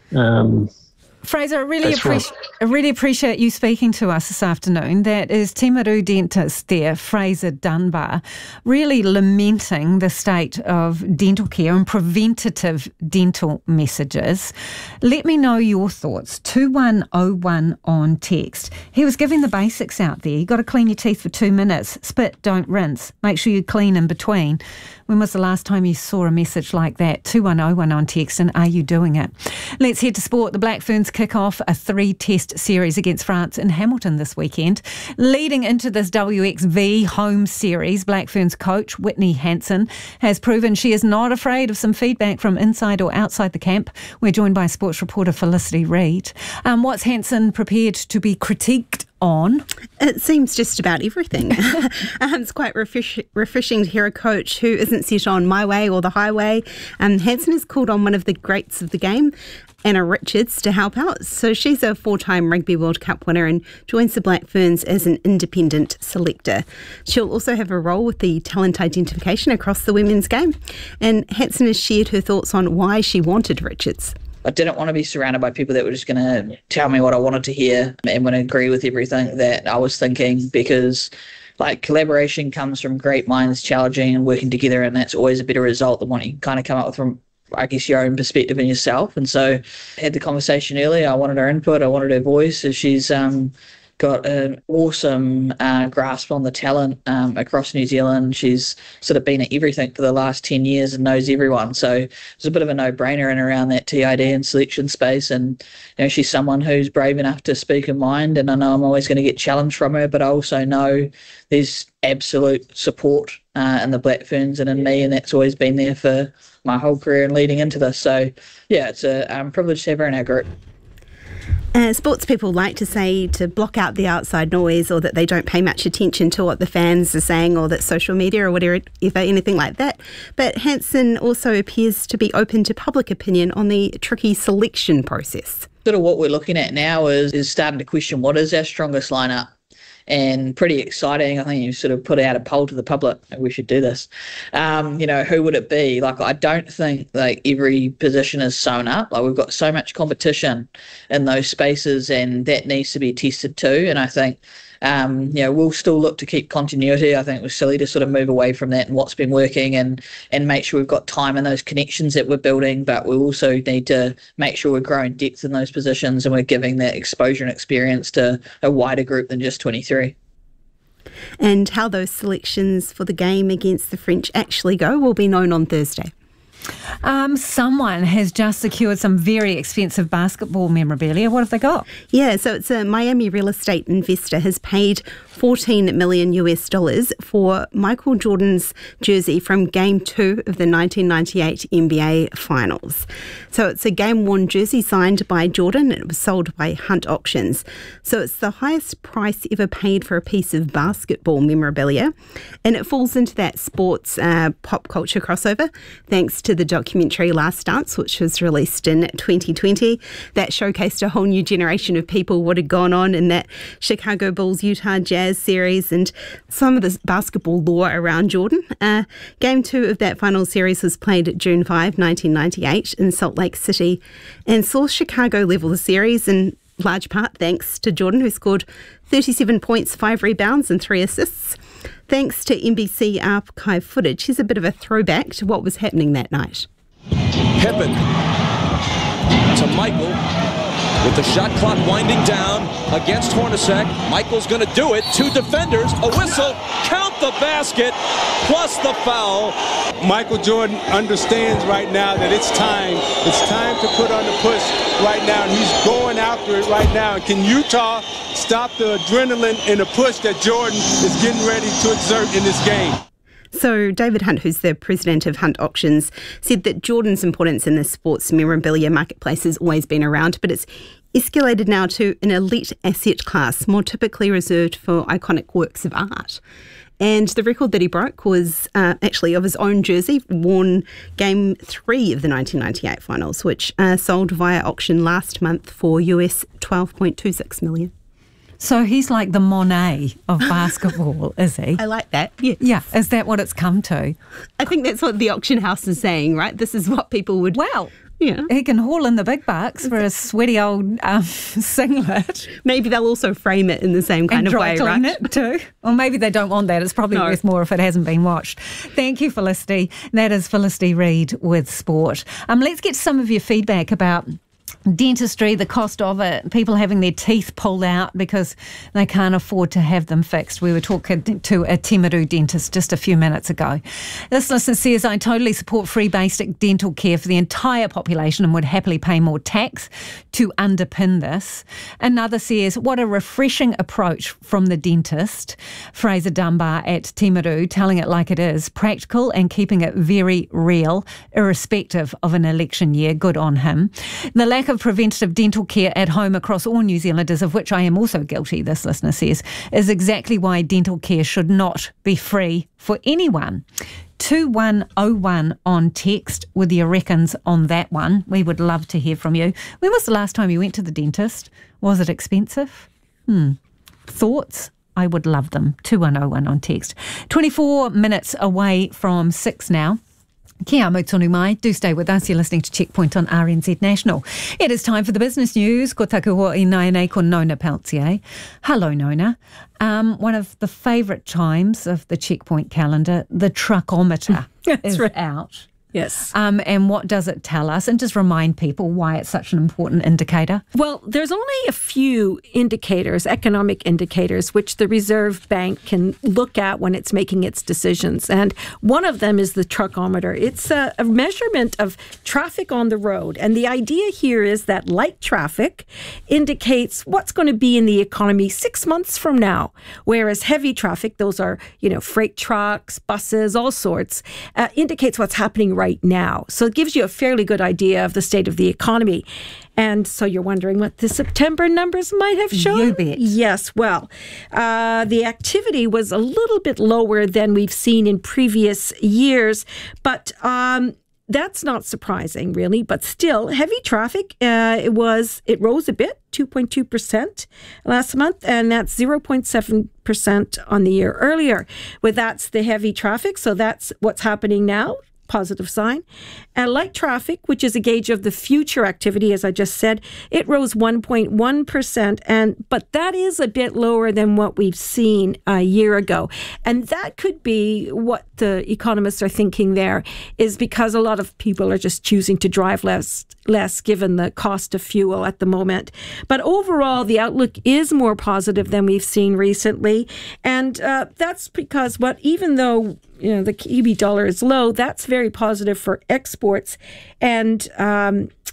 Um, Fraser, I really, appreci- I really appreciate you speaking to us this afternoon. That is Timaru dentist there, Fraser Dunbar, really lamenting the state of dental care and preventative dental messages. Let me know your thoughts. two one oh one on text. He was giving the basics out there. You've got to clean your teeth for two minutes. Spit, don't rinse. Make sure you clean in between. When was the last time you saw a message like that? two one oh one on text, and are you doing it? Let's head to sport. The Black Ferns kick off a three-test series against France in Hamilton this weekend. Leading into this W X V home series, Black Ferns coach Whitney Hansen has proven she is not afraid of some feedback from inside or outside the camp. We're joined by sports reporter Felicity Reid. Um, what's Hansen prepared to be critiqued on? It seems just about everything. um, it's quite refresh- refreshing to hear a coach who isn't set on my way or the highway. Um, Hansen has called on one of the greats of the game, Anna Richards, to help out. So she's a four-time Rugby World Cup winner and joins the Black Ferns as an independent selector. She'll also have a role with the talent identification across the women's game. And Hansen has shared her thoughts on why she wanted Richards. I didn't want to be surrounded by people that were just going to tell me what I wanted to hear and would agree with everything that I was thinking, because like collaboration comes from great minds challenging and working together, and that's always a better result than what you kind of come up with from, I guess, your own perspective and yourself. And so I had the conversation earlier. I wanted her input. I wanted her voice. So she's um, got an awesome uh, grasp on the talent um, across New Zealand. She's sort of been at everything for the last ten years and knows everyone. So it's a bit of a no-brainer in around that T I D and selection space. And you know, she's someone who's brave enough to speak her mind. And I know I'm always going to get challenged from her, but I also know there's absolute support uh, in the Black Ferns and in me, and that's always been there for my whole career and leading into this. So yeah, it's a um, privilege to have her in our group. Uh, sports people like to say to block out the outside noise, or that they don't pay much attention to what the fans are saying, or that social media or whatever, if anything like that. But Hansen also appears to be open to public opinion on the tricky selection process. Sort of what we're looking at now is, is starting to question what is our strongest lineup. And pretty exciting. I think you sort of put out a poll to the public. We should do this. Um, you know, who would it be? Like, I don't think like every position is sewn up. Like, we've got so much competition in those spaces, and that needs to be tested too. And I think, um, you know, we'll still look to keep continuity. I think it was silly to sort of move away from that and what's been working, and and make sure we've got time in those connections that we're building. But we also need to make sure we're growing depth in those positions, and we're giving that exposure and experience to a wider group than just twenty-three. And how those selections for the game against the French actually go will be known on Thursday. Um, someone has just secured some very expensive basketball memorabilia. What have they got? Yeah, so it's a Miami real estate investor has paid fourteen million US dollars for Michael Jordan's jersey from Game two of the nineteen ninety-eight N B A Finals. So it's a game-worn jersey signed by Jordan. It was sold by Hunt Auctions. So it's the highest price ever paid for a piece of basketball memorabilia. And it falls into that sports uh, pop culture crossover, thanks to the documentary Last Dance, which was released in twenty twenty. That showcased a whole new generation of people, what had gone on in that Chicago Bulls Utah Jazz series and some of the basketball lore around Jordan. Uh, game two of that final series was played June fifth, nineteen ninety-eight in Salt Lake City and saw Chicago level the series in large part thanks to Jordan, who scored thirty-seven points, five rebounds and three assists. Thanks to N B C archive footage, here's a bit of a throwback to what was happening that night. Pippen to Michael with the shot clock winding down against Hornacek. Michael's going to do it. Two defenders, a whistle, count the basket, plus the foul. Michael Jordan understands right now that it's time. It's time to put on the push right now, and he's going after it right now. And can Utah stop the adrenaline and the push that Jordan is getting ready to exert in this game? So David Hunt, who's the president of Hunt Auctions, said that Jordan's importance in the sports memorabilia marketplace has always been around, but it's escalated now to an elite asset class, more typically reserved for iconic works of art. And the record that he broke was uh, actually of his own jersey, worn game three of the nineteen ninety-eight finals, which uh, sold via auction last month for U S twelve point two six million. So he's like the Monet of basketball, is he? I like that. Yes. Yeah. Is that what it's come to? I think that's what the auction house is saying, right? This is what people would... Well, yeah. He can haul in the big bucks for a sweaty old um, singlet. Maybe they'll also frame it in the same kind and of way, right? it too. Or maybe they don't want that. It's probably No. worth more if it hasn't been watched. Thank you, Felicity. That is Felicity Reid with Sport. Um, let's get some of your feedback about dentistry, the cost of it, people having their teeth pulled out because they can't afford to have them fixed. We were talking to a Timaru dentist just a few minutes ago. This listener says, I totally support free basic dental care for the entire population and would happily pay more tax to underpin this. Another says, what a refreshing approach from the dentist, Fraser Dunbar at Timaru, telling it like it is, practical and keeping it very real, irrespective of an election year. Good on him. The lack of preventative dental care at home across all New Zealanders, of which I am also guilty, this listener says, is exactly why dental care should not be free for anyone. two one oh one on text with your reckons on that one. We would love to hear from you. When was the last time you went to the dentist? Was it expensive? Hmm. Thoughts? I would love them. two one oh one on text. twenty-four minutes away from six now. Kia amo tonu mai. Do stay with us. You're listening to Checkpoint on R N Z National. It is time for the business news. Ko taku ho i nai nei ko Nona Peltier. Hello, Nona. Um, one of the favourite times of the Checkpoint calendar, the truckometer is right. out. Yes. Um, and what does it tell us? And just remind people why it's such an important indicator. Well, there's only a few indicators, economic indicators, which the Reserve Bank can look at when it's making its decisions. And one of them is the truckometer. It's a, a measurement of traffic on the road. And the idea here is that light traffic indicates what's going to be in the economy six months from now, whereas heavy traffic, those are, you know, freight trucks, buses, all sorts, uh, indicates what's happening right now. So it gives you a fairly good idea of the state of the economy. And so you're wondering what the September numbers might have shown? You bet. Yes, well, uh, the activity was a little bit lower than we've seen in previous years, but um, that's not surprising, really. But still, heavy traffic, uh, it was it rose a bit, two point two percent last month, and that's zero point seven percent on the year earlier. Well, that's the heavy traffic, so that's what's happening now. Positive sign. And light traffic, which is a gauge of the future activity, as I just said, it rose one point one percent, and but that is a bit lower than what we've seen a year ago. And that could be what the economists are thinking there, is because a lot of people are just choosing to drive less, less given the cost of fuel at the moment. But overall, the outlook is more positive than we've seen recently. And uh, that's because what, even though you know, the Kiwi dollar is low, that's very positive for exports. And um,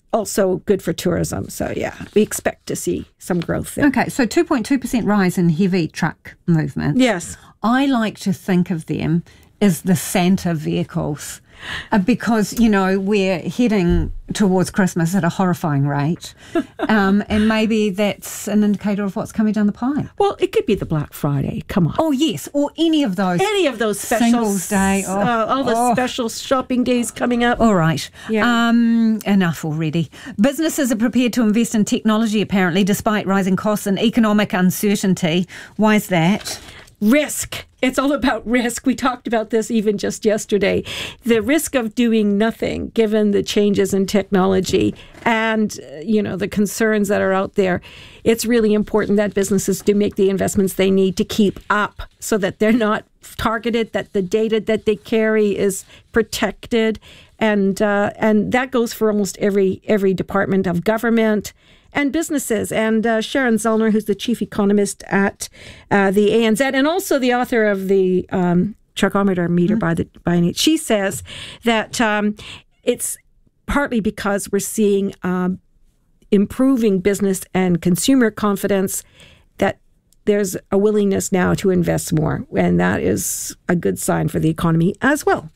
also good for tourism. So, yeah, we expect to see some growth there. Okay, so two point two percent rise in heavy truck movements. Yes. I like to think of them as the Santa vehicles uh, because, you know, we're heading towards Christmas at a horrifying rate. Um, and maybe that's an indicator of what's coming down the pipe. Well, it could be the Black Friday. Come on. Oh, yes. Or any of those. Any of those specials. Singles Day. Oh, uh, all the oh. special shopping days coming up. All right. Yeah. Um, enough already. Businesses are prepared to invest in technology, apparently, despite rising costs and economic uncertainty. Why is that? Risk. It's all about risk. We talked about this even just yesterday. The risk of doing nothing, given the changes in technology and, uh, you know, the concerns that are out there. It's really important that businesses do make the investments they need to keep up so that they're not targeted, that the data that they carry is protected. And uh, and that goes for almost every every department of government and businesses. And uh, Sharon Zellner, who's the chief economist at uh, the A N Z and also the author of the um, Truckometer Meter mm-hmm. by the by N H, she says that um, it's partly because we're seeing um, improving business and consumer confidence that there's a willingness now to invest more, and that is a good sign for the economy as well.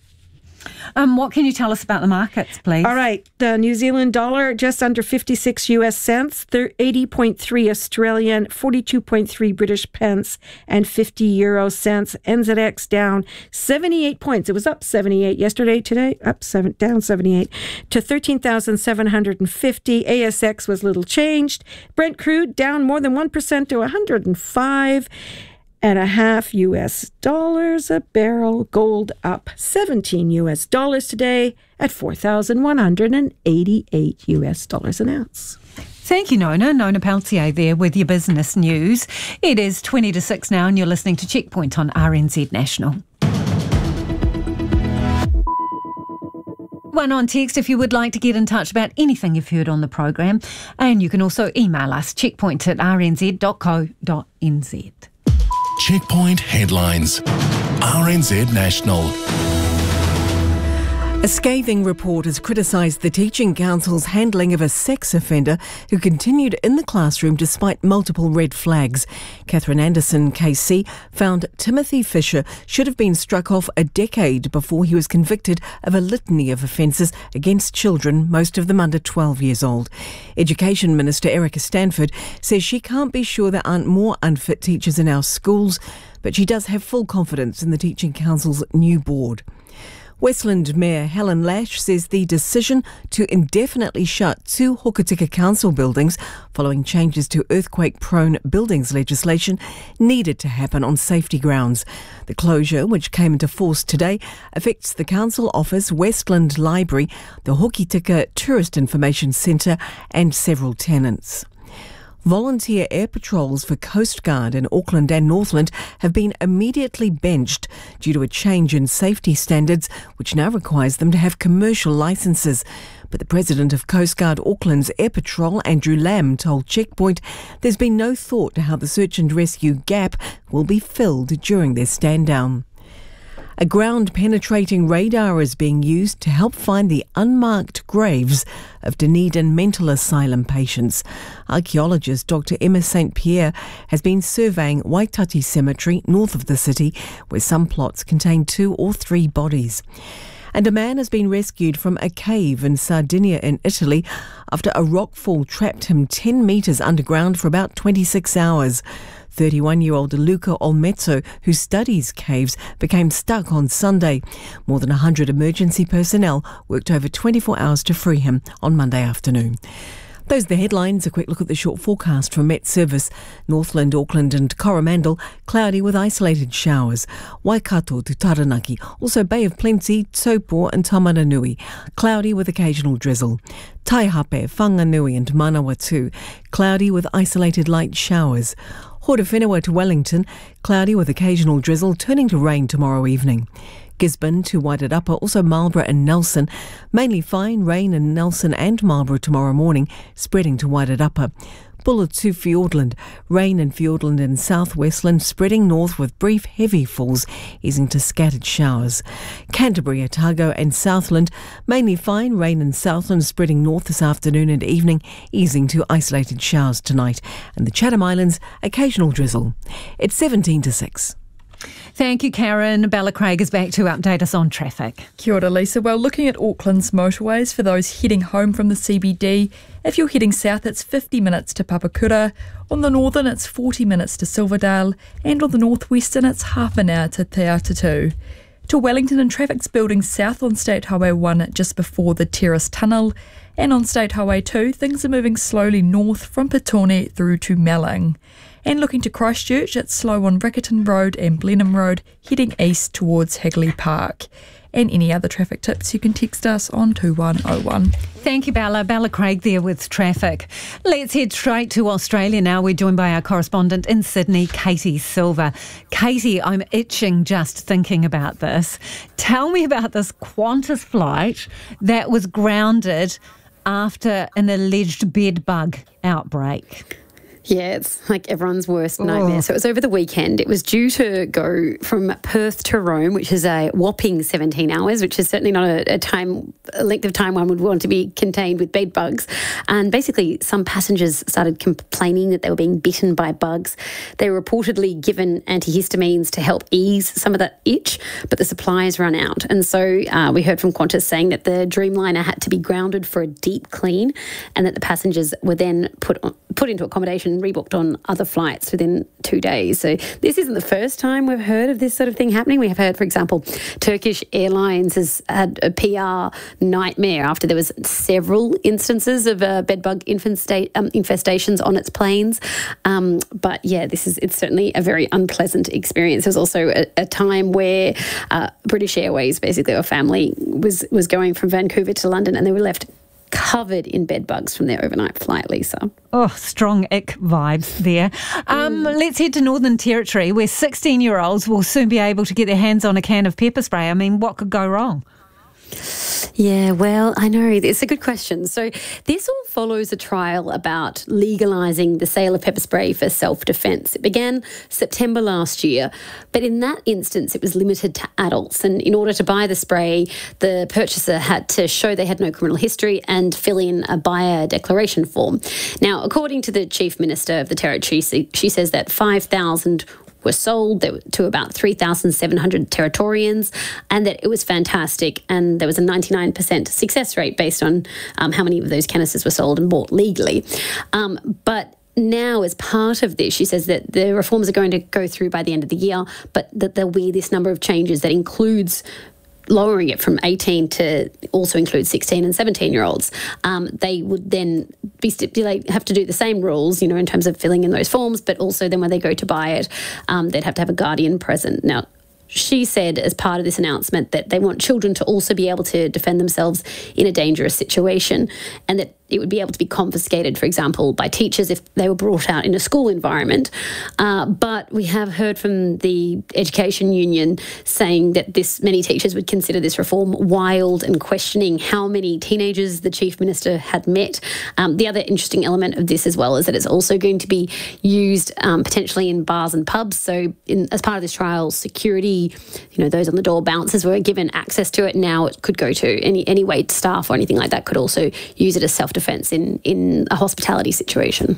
Um, what can you tell us about the markets, please? All right. The New Zealand dollar just under fifty-six U S cents, eighty point three Australian, forty-two point three British pence, and fifty euro cents. N Z X down seventy-eight points. It was up seventy-eight yesterday. Today, up seven, down seventy-eight to thirteen thousand seven hundred fifty. A S X was little changed. Brent crude down more than one percent to one hundred five and a half U S dollars a barrel. Gold up seventeen U S dollars today at four thousand one hundred eighty-eight U S dollars an ounce. Thank you, Nona. Nona Peltier there with your business news. It is twenty to six now and you're listening to Checkpoint on R N Z National. One on text if you would like to get in touch about anything you've heard on the program. And you can also email us, checkpoint at r n z dot co dot n z. Checkpoint headlines. R N Z National. A scathing report has criticised the Teaching Council's handling of a sex offender who continued in the classroom despite multiple red flags. Catherine Anderson, K C, found Timothy Fisher should have been struck off a decade before he was convicted of a litany of offences against children, most of them under twelve years old. Education Minister Erica Stanford says she can't be sure there aren't more unfit teachers in our schools, but she does have full confidence in the Teaching Council's new board. Westland Mayor Helen Lash says the decision to indefinitely shut two Hokitika Council buildings following changes to earthquake-prone buildings legislation needed to happen on safety grounds. The closure, which came into force today, affects the council office, Westland Library, the Hokitika Tourist Information Centre and several tenants. Volunteer air patrols for Coast Guard in Auckland and Northland have been immediately benched due to a change in safety standards, which now requires them to have commercial licences. But the president of Coast Guard Auckland's Air Patrol, Andrew Lamb, told Checkpoint there's been no thought to how the search and rescue gap will be filled during their stand down. A ground-penetrating radar is being used to help find the unmarked graves of Dunedin mental asylum patients. Archaeologist Doctor Emma Saint Pierre has been surveying Waitati Cemetery north of the city, where some plots contain two or three bodies. And a man has been rescued from a cave in Sardinia in Italy after a rockfall trapped him ten metres underground for about twenty-six hours. thirty-one-year-old Luca Olmezzo, who studies caves, became stuck on Sunday. More than one hundred emergency personnel worked over twenty-four hours to free him on Monday afternoon. Those are the headlines. A quick look at the short forecast for Met Service. Northland, Auckland and Coromandel, cloudy with isolated showers. Waikato to Taranaki, also Bay of Plenty, Taupo and Tamaranui, cloudy with occasional drizzle. Taihape, Whanganui and Manawatu, cloudy with isolated light showers. Horowhenua to Wellington, cloudy with occasional drizzle, turning to rain tomorrow evening. Gisborne to Wairarapa, also Marlborough and Nelson. Mainly fine rain in Nelson and Marlborough tomorrow morning, spreading to Wairarapa. Buller to Fiordland. Rain in Fiordland and South Westland, spreading north with brief heavy falls, easing to scattered showers. Canterbury, Otago and Southland. Mainly fine rain in Southland, spreading north this afternoon and evening, easing to isolated showers tonight. And the Chatham Islands, occasional drizzle. It's seventeen to six. Thank you, Karen. Bella Craig is back to update us on traffic. Kia ora, Lisa. Well, looking at Auckland's motorways for those heading home from the C B D, if you're heading south, it's fifty minutes to Papakura. On the northern, it's forty minutes to Silverdale. And on the northwestern, it's half an hour to Te Atatū. To Wellington, and traffic's building south on State Highway one just before the Terrace Tunnel. And on State Highway two, things are moving slowly north from Petone through to Melling. And looking to Christchurch, it's slow on Riccarton Road and Blenheim Road, heading east towards Hagley Park. And any other traffic tips, you can text us on two one oh one. Thank you, Bella. Bella Craig there with traffic. Let's head straight to Australia now. We're joined by our correspondent in Sydney, Katie Silver. Katie, I'm itching just thinking about this. Tell me about this Qantas flight that was grounded after an alleged bed bug outbreak. Yeah, it's like everyone's worst nightmare. Oh. So it was over the weekend. It was due to go from Perth to Rome, which is a whopping seventeen hours, which is certainly not a, a time, a length of time one would want to be contained with bed bugs. And basically, some passengers started complaining that they were being bitten by bugs. They were reportedly given antihistamines to help ease some of that itch, but the supplies ran out. And so uh, we heard from Qantas saying that the Dreamliner had to be grounded for a deep clean, and that the passengers were then put on, put into accommodation, rebooked on other flights within two days. So this isn't the first time we've heard of this sort of thing happening. We have heard, for example, Turkish Airlines has had a P R nightmare after there was several instances of uh, bedbug infesta- um, infestations on its planes. Um, but yeah, this is it's certainly a very unpleasant experience. There's also a, a time where uh, British Airways, basically a family, was was going from Vancouver to London, and they were left covered in bed bugs from their overnight flight, Lisa. Oh, strong ick vibes there. Um, mm. Let's head to Northern Territory, where sixteen-year-olds will soon be able to get their hands on a can of pepper spray. I mean, what could go wrong? Yeah, well, I know. It's a good question. So this all follows a trial about legalising the sale of pepper spray for self-defence. It began September last year, but in that instance, it was limited to adults. And in order to buy the spray, the purchaser had to show they had no criminal history and fill in a buyer declaration form. Now, according to the Chief Minister of the Territory, she says that five thousand were sold to about three thousand seven hundred Territorians, and that it was fantastic, and there was a ninety-nine percent success rate based on um, how many of those canisters were sold and bought legally. Um, but now, as part of this, she says that the reforms are going to go through by the end of the year, but that there'll be this number of changes that includes lowering it from eighteen to also include sixteen and seventeen-year-olds. Um, they would then be stipulate have to do the same rules, you know, in terms of filling in those forms, but also then when they go to buy it, um, they'd have to have a guardian present. Now, she said as part of this announcement that they want children to also be able to defend themselves in a dangerous situation, and that it would be able to be confiscated, for example, by teachers if they were brought out in a school environment. Uh, but we have heard from the Education Union saying that this many teachers would consider this reform wild and questioning how many teenagers the Chief Minister had met. Um, the other interesting element of this as well is that it's also going to be used um, potentially in bars and pubs. So in, as part of this trial, security, you know, those on the door bouncers were given access to it. Now it could go to any, any wait staff or anything like that could also use it as self-defense in, in a hospitality situation.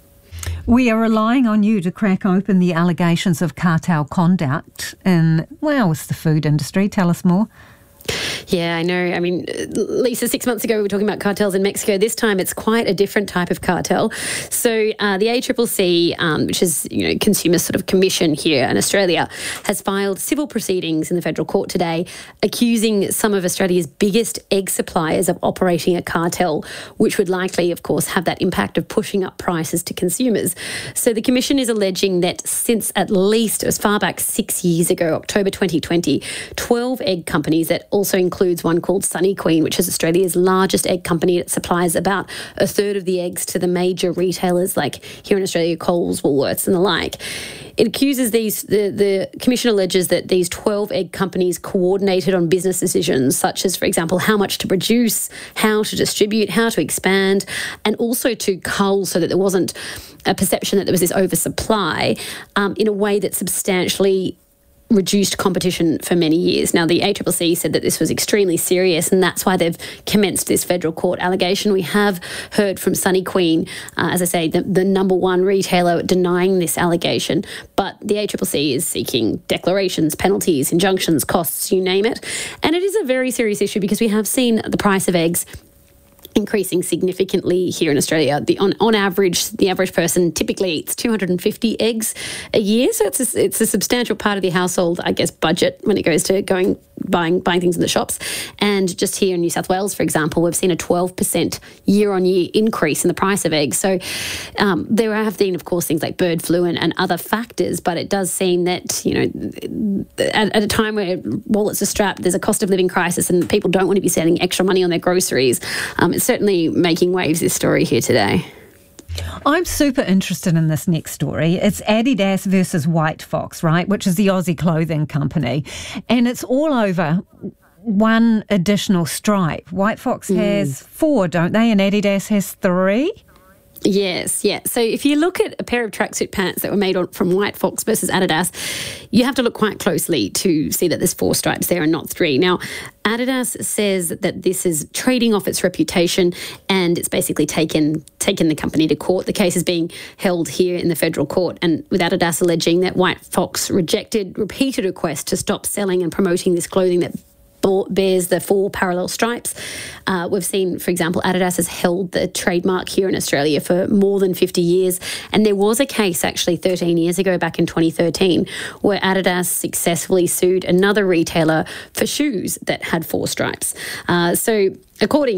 We are relying on you to crack open the allegations of cartel conduct in, well, it's the food industry. Tell us more. Yeah, I know. I mean, Lisa, six months ago we were talking about cartels in Mexico. This time it's quite a different type of cartel. So uh, the A C C C, um, which is, you know, consumer sort of commission here in Australia, has filed civil proceedings in the federal court today accusing some of Australia's biggest egg suppliers of operating a cartel, which would likely, of course, have that impact of pushing up prices to consumers. So the commission is alleging that since at least as far back six years ago, October twenty twenty, twelve egg companies that also include includes one called Sunny Queen, which is Australia's largest egg company. It supplies about a third of the eggs to the major retailers like here in Australia, Coles, Woolworths and the like. It accuses these, the, the commission alleges that these twelve egg companies coordinated on business decisions, such as, for example, how much to produce, how to distribute, how to expand, and also to cull so that there wasn't a perception that there was this oversupply um, in a way that substantially reduced competition for many years. Now, the A C C C said that this was extremely serious, and that's why they've commenced this federal court allegation. We have heard from Sunny Queen, uh, as I say, the, the number one retailer, denying this allegation, but the A C C C is seeking declarations, penalties, injunctions, costs, you name it. And it is a very serious issue because we have seen the price of eggs increasing significantly here in Australia. The, on, on average, the average person typically eats two hundred fifty eggs a year, so it's a, it's a substantial part of the household, I guess, budget when it goes to going buying buying things in the shops. And just here in New South Wales, for example, we've seen a twelve percent year-on-year increase in the price of eggs. So um, there have been, of course, things like bird flu and, and other factors, but it does seem that, you know, at, at a time where wallets are strapped, there's a cost of living crisis and people don't want to be spending extra money on their groceries. Um, it's certainly making waves, this story here today. I'm super interested in this next story. It's Adidas versus White Fox, right, which is the Aussie clothing company. And it's all over one additional stripe. White Fox mm. has four, don't they? And Adidas has three? Yes, yeah. So if you look at a pair of tracksuit pants that were made on, from White Fox versus Adidas, you have to look quite closely to see that there's four stripes there and not three. Now, Adidas says that this is trading off its reputation and it's basically taken taken the company to court. The case is being held here in the federal court, and with Adidas alleging that White Fox rejected repeated requests to stop selling and promoting this clothing that bears the four parallel stripes. Uh, we've seen, for example, Adidas has held the trademark here in Australia for more than fifty years. And there was a case actually thirteen years ago, back in twenty thirteen, where Adidas successfully sued another retailer for shoes that had four stripes. Uh, so according